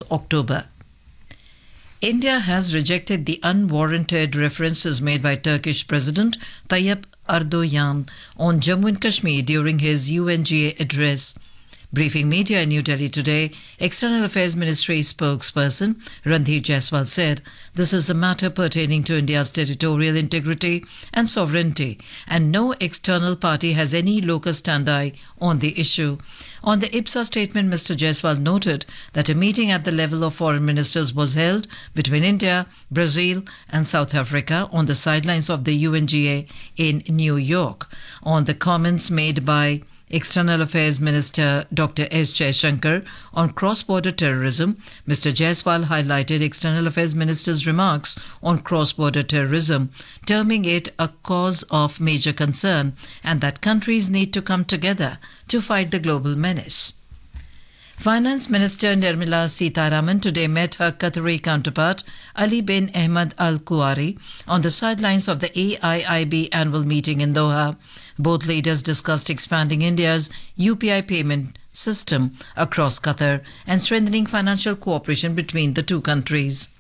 October. India has rejected the unwarranted references made by Turkish President Tayyip Erdogan on Jammu and Kashmir during his UNGA address. Briefing media in New Delhi today, External Affairs Ministry spokesperson Randhir Jaiswal said this is a matter pertaining to India's territorial integrity and sovereignty, and no external party has any locus standi on the issue. On the IPSA statement, Mr. Jaiswal noted that a meeting at the level of foreign ministers was held between India, Brazil and South Africa on the sidelines of the UNGA in New York. On the comments made by External Affairs Minister Dr. S. Jaishankar on cross-border terrorism, Mr. Jaiswal highlighted External Affairs Minister's remarks on cross-border terrorism, terming it a cause of major concern and that countries need to come together to fight the global menace. Finance Minister Nirmala Sitharaman today met her Qatari counterpart Ali bin Ahmed Al Kuwari on the sidelines of the AIIB annual meeting in Doha. Both leaders discussed expanding India's UPI payment system across Qatar and strengthening financial cooperation between the two countries.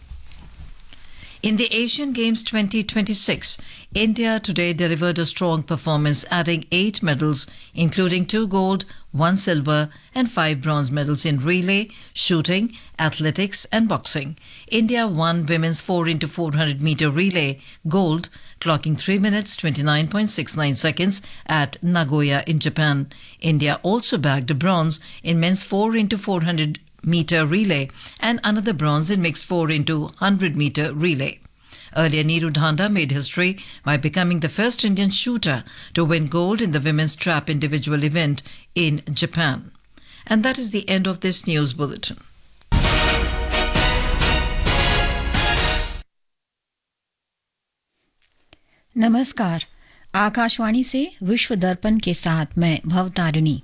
In the Asian Games 2026, India today delivered a strong performance, adding 8 medals, including 2 gold, 1 silver and 5 bronze medals in relay, shooting, athletics and boxing. India won women's 4x400 meter relay gold, clocking 3 minutes 29.69 seconds at Nagoya in Japan. India also bagged a bronze in men's 4x400 meter relay and another bronze in mixed 4x100 meter relay. Earlier, Neeru Dhanda made history by becoming the first Indian shooter to win gold in the women's trap individual event in Japan. And that is the end of this news bulletin. नमस्कार, आकाशवाणी से विश्व दर्पण के साथ मैं भवतारिणी।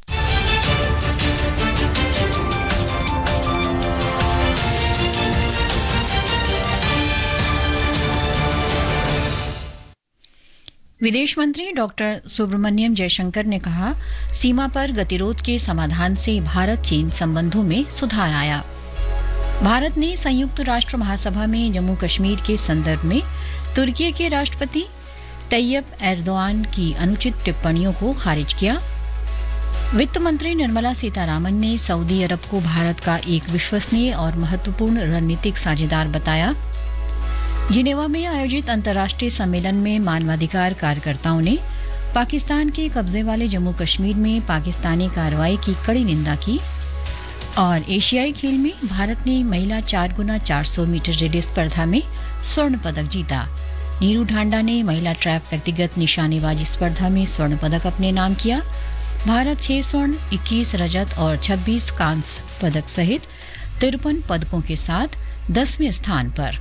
विदेश मंत्री doctor Subramaniam Jaishankar ने कहा, सीमा पर गतिरोध के समाधान से भारत चीन संबंधों में सुधार आया। भारत ने संयुक्त राष्ट्र महासभा में जम्मू कश्मीर के संदर्भ में तुर्की के राष्ट्रपति तैयब एर्दोआन की अनुचित टिप्पणियों को खारिज किया। वित्त मंत्री निर्मला सीतारामन ने सऊदी अरब को भारत का एक विश्वसनीय और महत्वपूर्ण रणनीतिक साझेदार बताया। जिनेवा में आयोजित अंतर्राष्ट्रीय सम्मेलन में मानवाधिकार कार्यकर्ताओं ने पाकिस्तान के कब्जे वाले जम्मू कश्मीर में पाकिस्तानी कार्रवाई की कड़ी निंदा की। और एशियाई खेल में भारत ने महिला 4x400 मीटर रिले स्पर्धा में स्वर्ण पदक जीता। नीरू ढांडा ने महिला ट्रैप व्यक्तिगत निशानेबाजी स्पर्धा में स्वर्ण पदक अपने नाम किया। भारत 6 स्वर्ण, 21 रजत और 26 कांस्य पदक सहित 53 पदकों के साथ 10वें स्थान पर।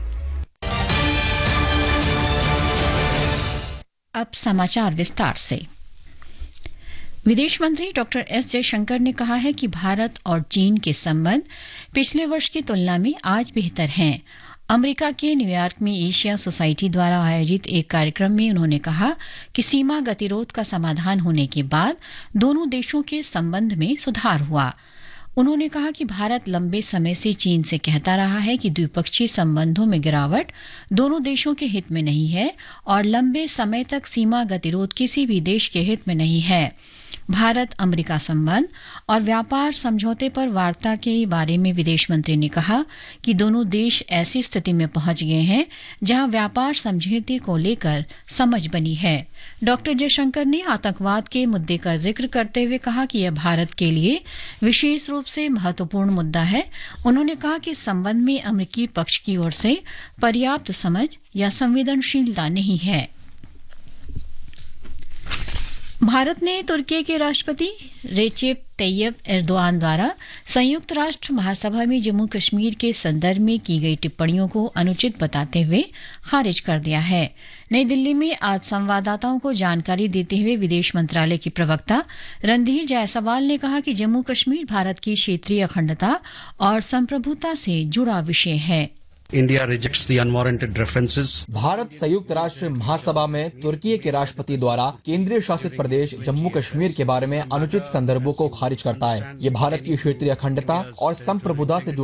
अब समाचार विस्तार से। विदेश मंत्री डॉक्टर एस जयशंकर ने कहा है कि भारत और चीन के संबंध पिछले वर्ष की तुलना में आज बेहतर हैं। अमेरिका के न्यूयॉर्क में एशिया सोसाइटी द्वारा आयोजित एक कार्यक्रम में उन्होंने कहा कि सीमा गतिरोध का समाधान होने के बाद दोनों देशों के संबंध में सुधार हुआ। उन्होंने कहा कि भारत लंबे समय से चीन से कहता रहा है कि द्विपक्षीय संबंधों में गिरावट दोनों देशों के हित में नहीं है और लंबे समय तक सीमा गतिरोध किसी भी देश के हित में नहीं है। भारत अमेरिका संबंध और व्यापार समझौते पर वार्ता के बारे में विदेश मंत्री ने कहा कि दोनों देश ऐसी स्थिति में पहुंच गए हैं जहां व्यापार समझौते को लेकर समझ बनी है। डॉक्टर जयशंकर ने आतंकवाद के मुद्दे का जिक्र करते हुए कहा कि यह भारत के लिए विशेष रूप से महत्वपूर्ण मुद्दा है। उन्होंने कहा कि संबंध में अमेरिकी पक्ष की ओर से पर्याप्त समझ या संवेदनशीलता नहीं है। भारत ने तुर्की के राष्ट्रपति रेचेप तैयब एर्दोआन द्वारा संयुक्त राष्ट्र महासभा में जम्मू कश्मीर के संदर्भ में की गई टिप्पणियों को अनुचित बताते हुए खारिज कर दिया है। नई दिल्ली में आज संवाददाताओं को जानकारी देते हुए विदेश मंत्रालय की प्रवक्ता रणधीर जायसवाल ने कहा कि जम्मू कश्मीर भारत की क्षेत्रीय अखंडता और संप्रभुता से जुड़ा विषय है। India rejects the unwarranted references. Bharat संयुक्त राष्ट्र महासभा में तुर्की के राष्ट्रपति द्वारा केंद्रीय शासित प्रदेश जम्मू कश्मीर के बारे में अनुचित संदर्भों को खारिज करता है। ये भारत की क्षेत्रीय अखंडता और संप्रभुता से